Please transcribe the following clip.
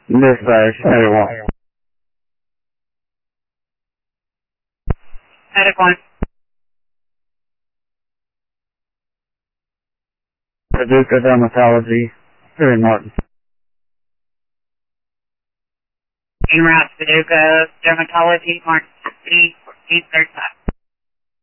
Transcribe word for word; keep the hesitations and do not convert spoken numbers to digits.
Dispatch, Medic one. Medic one. Paducah Dermatology, here in Martin. En route to Paducah Dermatology, Martin City, fourteen thirty-five.